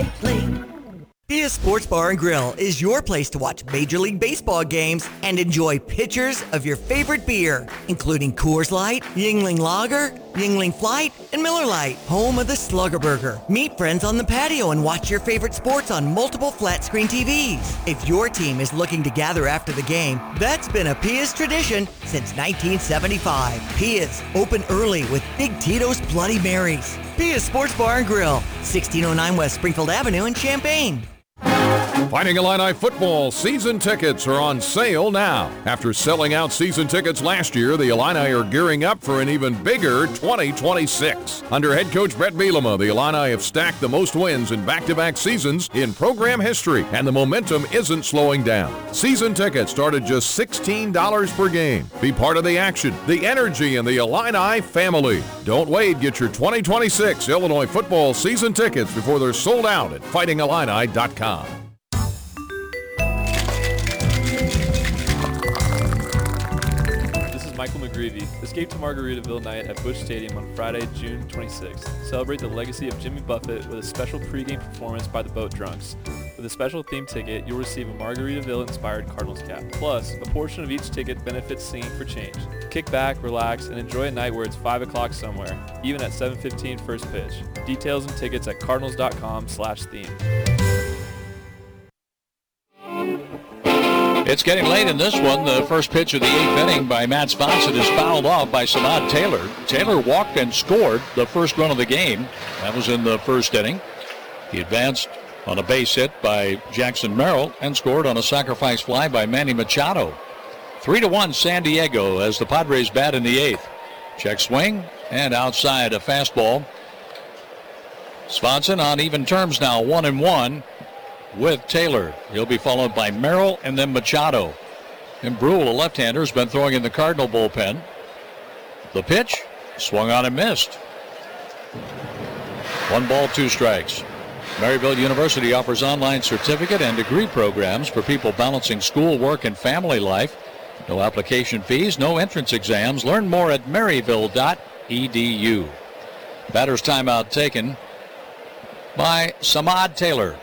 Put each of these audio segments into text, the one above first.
Pia Sports Bar and Grill is your place to watch Major League Baseball games and enjoy pitchers of your favorite beer, including Coors Light, Yuengling Lager, Yuengling Flight, and Miller Lite, home of the Slugger Burger. Meet friends on the patio and watch your favorite sports on multiple flat-screen TVs. If your team is looking to gather after the game, that's been a Pia's tradition since 1975. Pia's, open early with Big Tito's Bloody Marys. Pia's Sports Bar and Grill, 1609 West Springfield Avenue in Champaign. Fighting Illini football season tickets are on sale now. After selling out season tickets last year, the Illini are gearing up for an even bigger 2026. Under head coach Brett Bielema, the Illini have stacked the most wins in back-to-back seasons in program history, and the momentum isn't slowing down. Season tickets start at just $16 per game. Be part of the action, the energy, and the Illini family. Don't wait. Get your 2026 Illinois football season tickets before they're sold out at fightingillini.com. Michael McGreevy. Escape to Margaritaville night at Busch Stadium on Friday, June 26th. Celebrate the legacy of Jimmy Buffett with a special pregame performance by the Boat Drunks. With a special theme ticket, you'll receive a Margaritaville-inspired Cardinals cap. Plus, a portion of each ticket benefits Singing for Change. Kick back, relax, and enjoy a night where it's 5 o'clock somewhere, even at 7:15 first pitch. Details and tickets at cardinals.com/theme. It's getting late in this one. The first pitch of the 8th inning by Matt Sponson is fouled off by Samad Taylor. Taylor walked and scored the first run of the game. That was in the first inning. He advanced on a base hit by Jackson Merrill and scored on a sacrifice fly by Manny Machado. 3-1 San Diego as the Padres bat in the 8th. Check swing and outside a fastball. Sponson on even terms now, 1-1. With Taylor. He'll be followed by Merrill and then Machado. And Brule, a left-hander, has been throwing in the Cardinal bullpen. The pitch, swung on and missed. 1 ball, 2 strikes. Maryville University offers online certificate and degree programs for people balancing school, work, and family life. No application fees, no entrance exams. Learn more at maryville.edu. Batter's timeout taken by Samad Taylor.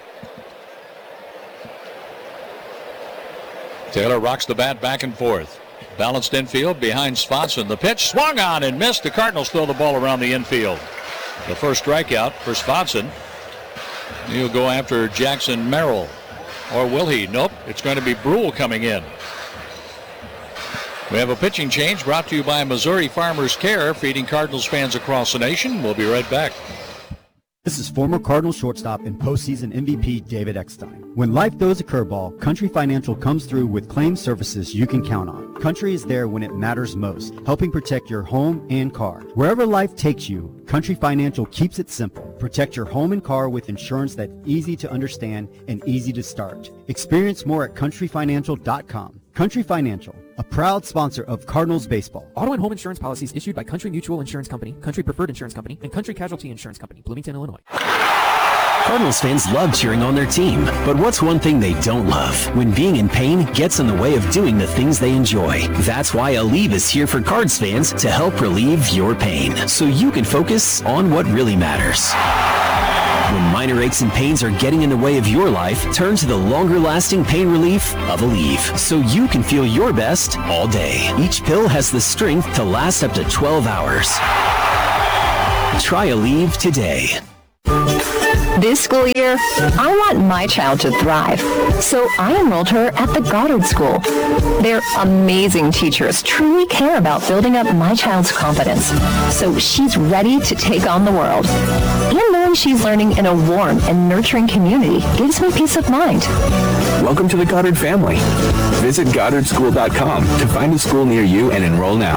Taylor rocks the bat back and forth. Balanced infield behind Sponson. The pitch swung on and missed. The Cardinals throw the ball around the infield. The first strikeout for Sponson. He'll go after Jackson Merrill. Or will he? Nope. It's going to be Brule coming in. We have a pitching change brought to you by Missouri Farmers Care, feeding Cardinals fans across the nation. We'll be right back. This is former Cardinals shortstop and postseason MVP David Eckstein. When life throws a curveball, Country Financial comes through with claim services you can count on. Country is there when it matters most, helping protect your home and car. Wherever life takes you, Country Financial keeps it simple. Protect your home and car with insurance that's easy to understand and easy to start. Experience more at countryfinancial.com. Country Financial, a proud sponsor of Cardinals baseball. Auto and home insurance policies issued by Country Mutual Insurance Company, Country Preferred Insurance Company, and Country Casualty Insurance Company, Bloomington, Illinois. Cardinals fans love cheering on their team, but what's one thing they don't love? When being in pain gets in the way of doing the things they enjoy. That's why Aleve is here for Cards fans to help relieve your pain, so you can focus on what really matters. When minor aches and pains are getting in the way of your life, turn to the longer-lasting pain relief of Aleve, so you can feel your best all day. Each pill has the strength to last up to 12 hours. Try Aleve today. This school year, I want my child to thrive, so I enrolled her at the Goddard School. Their amazing teachers truly care about building up my child's confidence, so she's ready to take on the world. And knowing she's learning in a warm and nurturing community gives me peace of mind. Welcome to the Goddard family. Visit GoddardSchool.com to find a school near you and enroll now.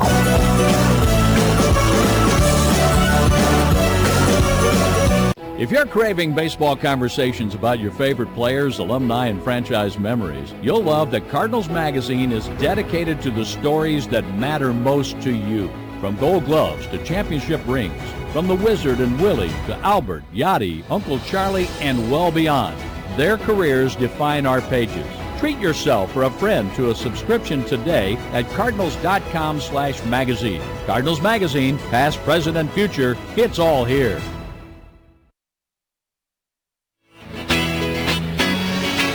If you're craving baseball conversations about your favorite players, alumni, and franchise memories, you'll love that Cardinals Magazine is dedicated to the stories that matter most to you. From Gold Gloves to championship rings, from the Wizard and Willie to Albert, Yachty, Uncle Charlie, and well beyond. Their careers define our pages. Treat yourself or a friend to a subscription today at cardinals.com/magazine. Cardinals Magazine, past, present, and future, it's all here.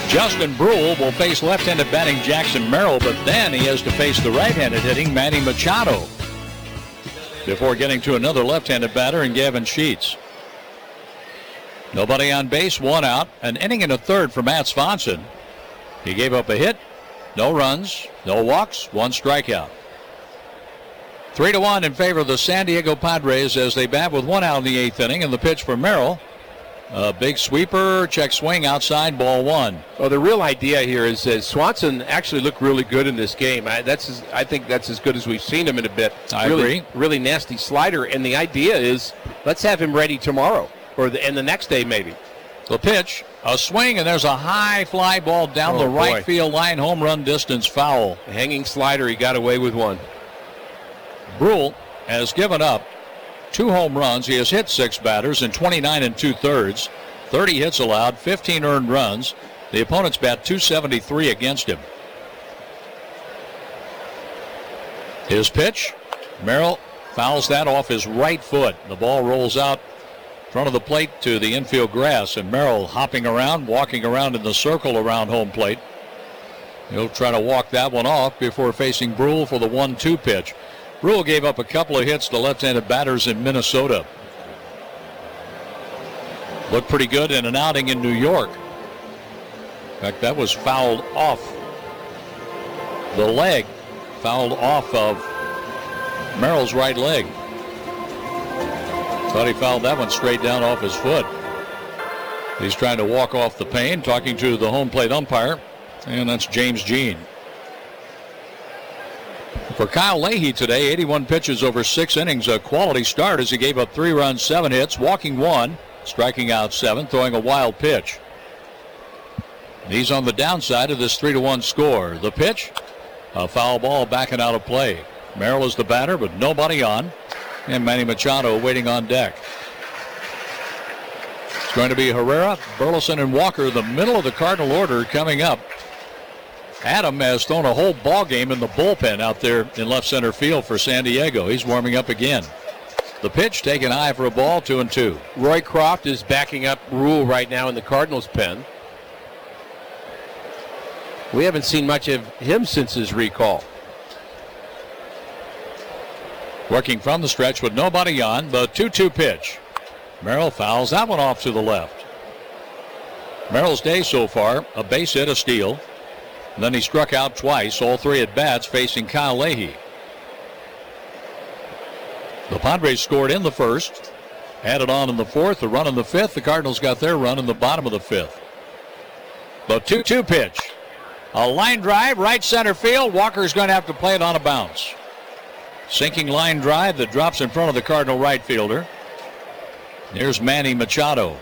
Justin Brule will face left-handed batting Jackson Merrill, but then he has to face the right-handed hitting Manny Machado before getting to another left-handed batter in Gavin Sheets. Nobody on base, 1 out. An inning and a third for Matt Swanson. He gave up a hit, no runs, no walks, 1 strikeout. 3-1 in favor of the San Diego Padres as they bat with 1 out in the 8th inning, and the pitch for Merrill. A big sweeper, check swing outside, ball 1. Well, the real idea here is Swanson actually looked really good in this game. I think that's as good as we've seen him in a bit. I agree. Really nasty slider, and the idea is let's have him ready tomorrow and the next day maybe. The pitch, a swing, and there's a high fly ball down the right field line, home run distance, foul. A hanging slider, he got away with 1. Brule has given up 2 home runs. He has hit 6 batters in 29 2/3, 30 hits allowed, 15 earned runs. The opponents bat .273 against him. His pitch, Merrill fouls that off his right foot. The ball rolls out in front of the plate to the infield grass, and Merrill hopping around, walking around in the circle around home plate. He'll try to walk that one off before facing Brule for the 1-2 pitch. Brule gave up a couple of hits to left-handed batters in Minnesota. Looked pretty good in an outing in New York. In fact, that was fouled off the leg, fouled off of Merrill's right leg. Thought he fouled that one straight down off his foot. He's trying to walk off the pane, talking to the home plate umpire, and that's James Jean. For Kyle Leahy today, 81 pitches over 6 innings, a quality start as he gave up 3 runs, 7 hits, walking 1, striking out 7, throwing a wild pitch. He's on the downside of this 3-1 score. The pitch, a foul ball backing out of play. Merrill is the batter, but nobody on, and Manny Machado waiting on deck. It's going to be Herrera, Burleson, and Walker, the middle of the Cardinal order coming up. Adam has thrown a whole ball game in the bullpen out there in left center field for San Diego. He's warming up again. The pitch taken high for a ball, 2-2. Roy Croft is backing up Brule right now in the Cardinals pen. We haven't seen much of him since his recall. Working from the stretch with nobody on, the 2-2 pitch. Merrill fouls that one off to the left. Merrill's day so far, a base hit, a steal. And then he struck out twice, all 3 at bats, facing Kyle Leahy. The Padres scored in the first, added on in the 4th, a run in the 5th. The Cardinals got their run in the bottom of the 5th. The 2-2 pitch. A line drive, right center field. Walker's going to have to play it on a bounce. Sinking line drive that drops in front of the Cardinal right fielder. Here's Manny Machado.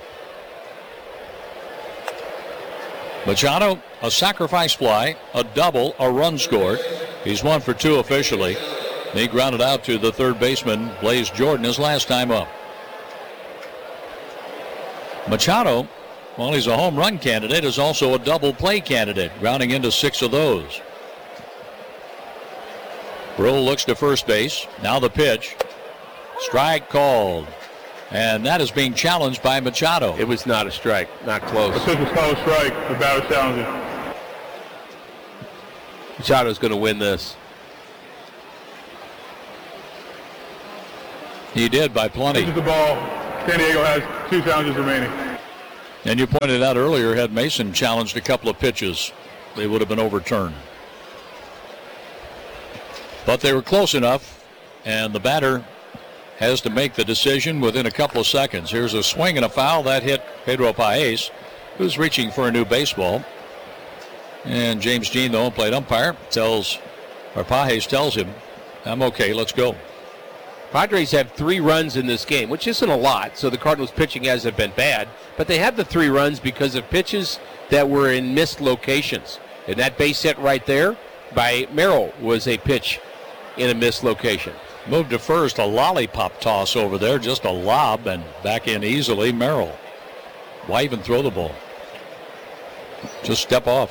Machado, a sacrifice fly, a double, a run scored. He's 1 for 2 officially. He grounded out to the third baseman, Blaze Jordan, his last time up. Machado, while he's a home run candidate, is also a double play candidate, grounding into 6 of those. Brule looks to first base. Now the pitch. Strike called. And that is being challenged by Machado. It was not a strike, not close. Officials call a strike. The batter challenging. Machado's going to win this. He did by plenty. This is the ball. San Diego has 2 challenges remaining. And you pointed out earlier, had Mason challenged a couple of pitches, they would have been overturned. But they were close enough, and the batter has to make the decision within a couple of seconds. Here's a swing and a foul that hit Pedro Paez, who's reaching for a new baseball. And James Jean, the home plate umpire, Paez tells him, I'm okay, let's go. Padres have 3 runs in this game, which isn't a lot, so the Cardinals pitching hasn't been bad, but they have the 3 runs because of pitches that were in missed locations. And that base hit right there by Merrill was a pitch in a missed location. Moved to first, a lollipop toss over there, just a lob, and back in easily, Merrill. Why even throw the ball? Just step off.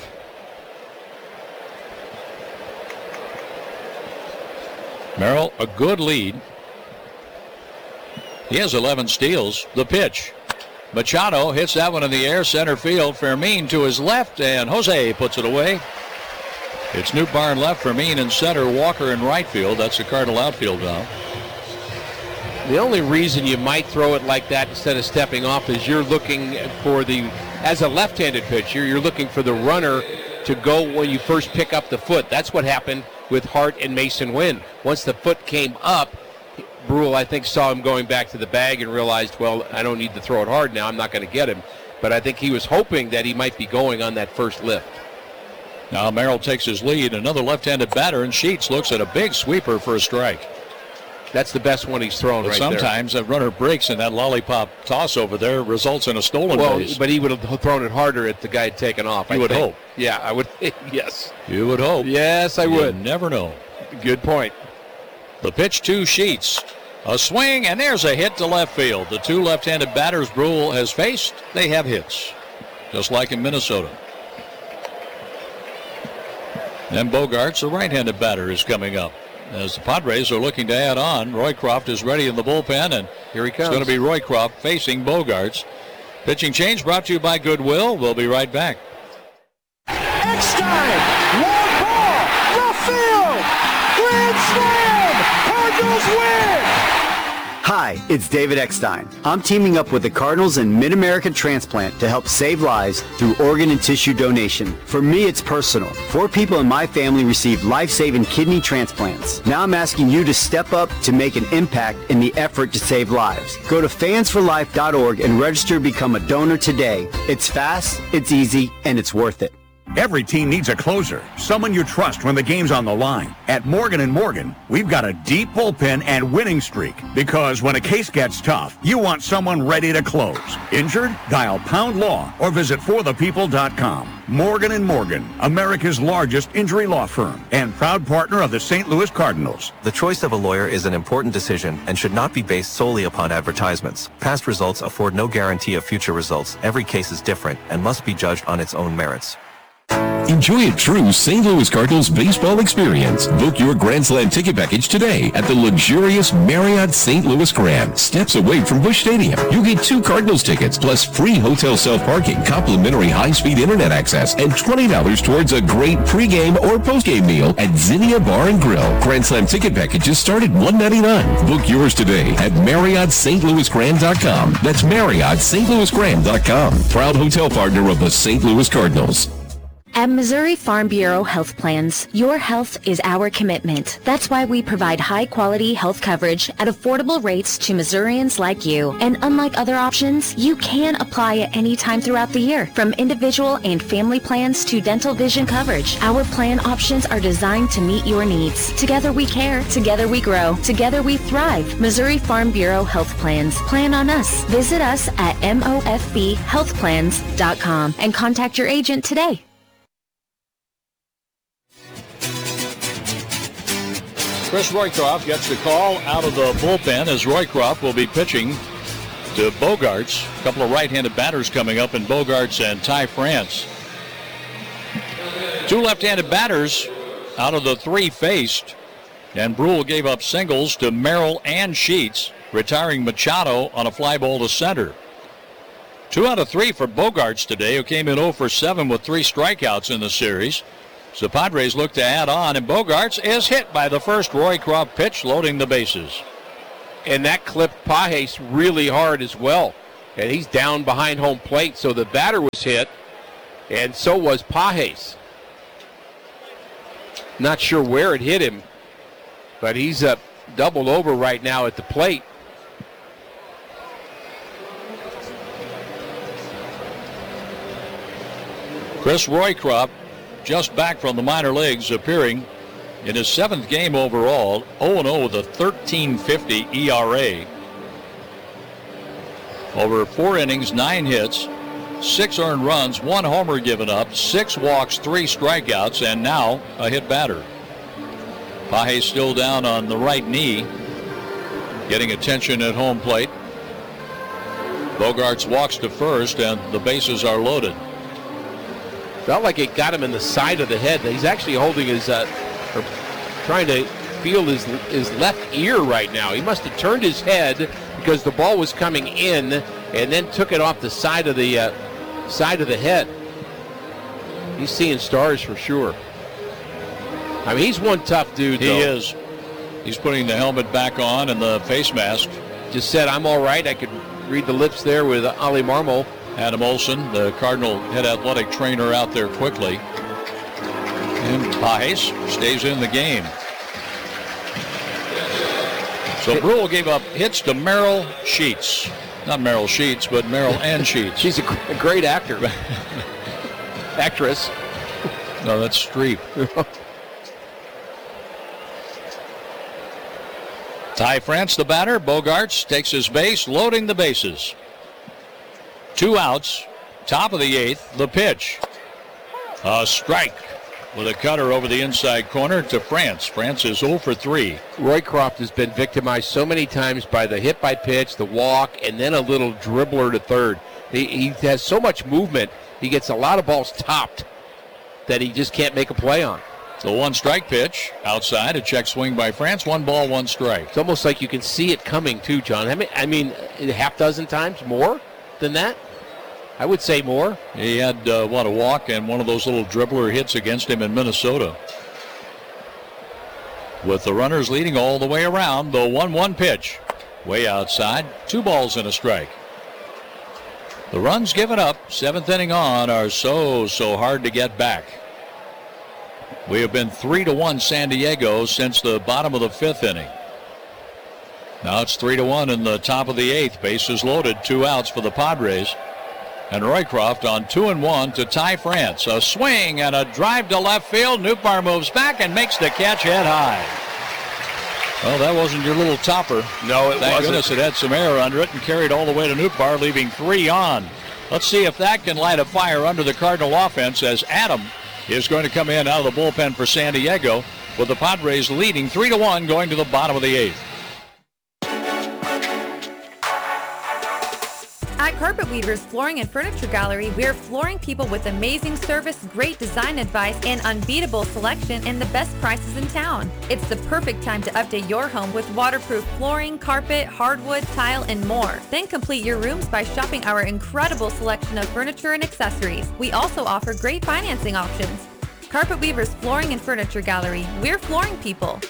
Merrill, a good lead. He has 11 steals. The pitch. Machado hits that one in the air, center field. Fermin to his left, and Jose puts it away. It's Newt Barn left, Fermin in center, Walker in right field. That's the Cardinal outfield now. The only reason you might throw it like that instead of stepping off is you're looking for as a left-handed pitcher, you're looking for the runner to go when you first pick up the foot. That's what happened with Hart and Mason Wynn. Once the foot came up, Brule, I think, saw him going back to the bag and realized, well, I don't need to throw it hard now. I'm not going to get him. But I think he was hoping that he might be going on that first lift. Now Merrill takes his lead. Another left-handed batter, and Sheets looks at a big sweeper for a strike. That's the best one he's thrown right there. Sometimes a runner breaks, and that lollipop toss over there results in a stolen base. But he would have thrown it harder if the guy had taken off. You would hope. Yeah, I would. Yes. You would hope. Yes, I would. You never know. Good point. The pitch to Sheets. A swing, and there's a hit to left field. The two left-handed batters Brule has faced, they have hits, just like in Minnesota. Then Bogaerts, the right-handed batter, is coming up. As the Padres are looking to add on, Roycroft is ready in the bullpen, and here he comes. It's going to be Roycroft facing Bogaerts. Pitching change brought to you by Goodwill. We'll be right back. Eckstein, long ball, left field, grand slam, Cardinals win! Hi, it's David Eckstein. I'm teaming up with the Cardinals and Mid-America Transplant to help save lives through organ and tissue donation. For me, it's personal. 4 people in my family received life-saving kidney transplants. Now I'm asking you to step up to make an impact in the effort to save lives. Go to fansforlife.org and register to become a donor today. It's fast, it's easy, and it's worth it. Every team needs a closer, someone you trust when the game's on the line. At Morgan & Morgan, we've got a deep bullpen and winning streak because when a case gets tough, you want someone ready to close. Injured? Dial Pound Law or visit forthepeople.com. Morgan & Morgan, America's largest injury law firm and proud partner of the St. Louis Cardinals. The choice of a lawyer is an important decision and should not be based solely upon advertisements. Past results afford no guarantee of future results. Every case is different and must be judged on its own merits. Enjoy a true St. Louis Cardinals baseball experience. Book your Grand Slam ticket package today at the luxurious Marriott St. Louis Grand, steps away from Busch Stadium. You get 2 Cardinals tickets plus free hotel self-parking, complimentary high-speed internet access, and $20 towards a great pregame or postgame meal at Zinnia Bar and Grill. Grand Slam ticket packages start at $199. Book yours today at MarriottSt.LouisGrand.com. That's MarriottSt.LouisGrand.com. Proud hotel partner of the St. Louis Cardinals. At Missouri Farm Bureau Health Plans, your health is our commitment. That's why we provide high-quality health coverage at affordable rates to Missourians like you. And unlike other options, you can apply at any time throughout the year, from individual and family plans to dental vision coverage. Our plan options are designed to meet your needs. Together we care, together we grow, together we thrive. Missouri Farm Bureau Health Plans. Plan on us. Visit us at mofbhealthplans.com and contact your agent today. Chris Roycroft gets the call out of the bullpen as Roycroft will be pitching to Bogaerts. A couple of right-handed batters coming up in Bogaerts and Ty France. 2 left-handed batters out of the 3 faced, and Brule gave up singles to Merrill and Sheets, retiring Machado on a fly ball to center. 2 out of 3 for Bogaerts today, who came in 0 for 7 with 3 strikeouts in the series. So the Padres look to add on, and Bogaerts is hit by the first Roycroft pitch, loading the bases. And that clipped Pages really hard as well. And he's down behind home plate, so the batter was hit, and so was Pages. Not sure where it hit him, but he's doubled over right now at the plate. Chris Roycroft, just back from the minor leagues, appearing in his 7th game overall, 0-0 with a 13.50 ERA. Over 4 innings, 9 hits, 6 earned runs, 1 homer given up, 6 walks, 3 strikeouts, and now a hit batter. Pages still down on the right knee, getting attention at home plate. Bogaerts walks to first, and the bases are loaded. Felt like it got him in the side of the head. He's actually holding his, or trying to feel his left ear right now. He must have turned his head because the ball was coming in and then took it off the side of the head. He's seeing stars for sure. I mean, he's one tough dude, though. He is. He's putting the helmet back on and the face mask. Just said, I'm all right. I could read the lips there with Ali Marmol. Adam Olson, the Cardinal head athletic trainer, out there quickly. And Tice stays in the game. So Brule gave up hits to Meryl Sheets. Not Meryl Sheets, but Meryl Ann Sheets. She's a great actor. Actress. No, that's Streep. Ty France, the batter. Bogarts takes his base, loading the bases. 2 outs, top of the 8th, the pitch. A strike with a cutter over the inside corner to France. France is 0 for 3. Roycroft has been victimized so many times by the hit by pitch, the walk, and then a little dribbler to third. He has so much movement, he gets a lot of balls topped that he just can't make a play on. The 1-strike pitch outside, a check swing by France. 1 ball, 1 strike. It's almost like you can see it coming too, John. I mean, a half dozen times more than that? I would say more. He had, a walk and one of those little dribbler hits against him in Minnesota. With the runners leading all the way around, the 1-1 pitch. Way outside, 2 balls and a strike. The runs given up, 7th inning on, are so hard to get back. We have been 3-1 San Diego since the bottom of the 5th inning. Now it's 3-1 in the top of the 8th. Bases loaded, 2 outs for the Padres. And Roycroft on 2-1 to Ty France. A swing and a drive to left field. Nootbaar moves back and makes the catch head high. Well, that wasn't your little topper. No, it wasn't. Thank goodness it had some air under it and carried all the way to Nootbaar, leaving 3 on. Let's see if that can light a fire under the Cardinal offense, as Adam is going to come in out of the bullpen for San Diego, with the Padres leading 3-1 going to the bottom of the 8th. At Carpet Weavers Flooring and Furniture Gallery, we're flooring people with amazing service, great design advice, and unbeatable selection and the best prices in town. It's the perfect time to update your home with waterproof flooring, carpet, hardwood, tile, and more. Then complete your rooms by shopping our incredible selection of furniture and accessories. We also offer great financing options. Carpet Weavers Flooring and Furniture Gallery, we're flooring people.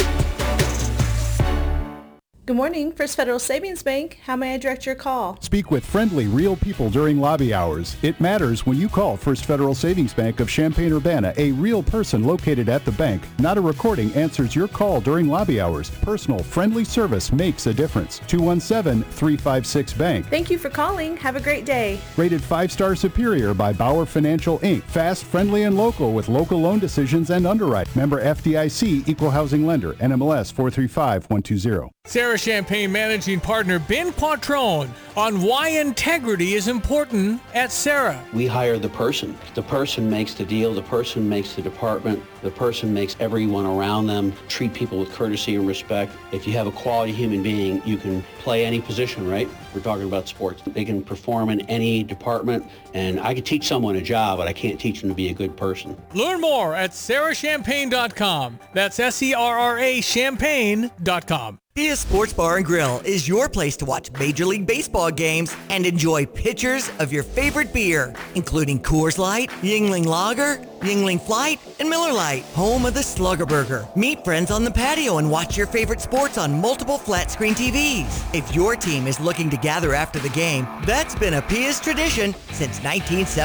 Good morning, First Federal Savings Bank. How may I direct your call? Speak with friendly, real people during lobby hours. It matters when you call First Federal Savings Bank of Champaign-Urbana. A real person located at the bank, not a recording, answers your call during lobby hours. Personal, friendly service makes a difference. 217-356-BANK. Thank you for calling. Have a great day. Rated 5-star superior by Bauer Financial, Inc. Fast, friendly, and local with local loan decisions and underwrite. Member FDIC, Equal Housing Lender, NMLS 435120. Sarah Champagne Managing Partner Ben Quattrone on why integrity is important at Sarah. We hire the person. The person makes the deal. The person makes the department. The person makes everyone around them treat people with courtesy and respect. If you have a quality human being, you can play any position, right? We're talking about sports. They can perform in any department, and I could teach someone a job, but I can't teach them to be a good person. Learn more at sarahchampagne.com. That's SERRA champagne.com. Pia's Sports Bar and Grill is your place to watch Major League Baseball games and enjoy pitchers of your favorite beer, including Coors Light, Yuengling Lager, Yuengling Flight, and Miller Lite, home of the Slugger Burger. Meet friends on the patio and watch your favorite sports on multiple flat-screen TVs. If your team is looking to gather after the game, that's been a Pia's tradition since 1970.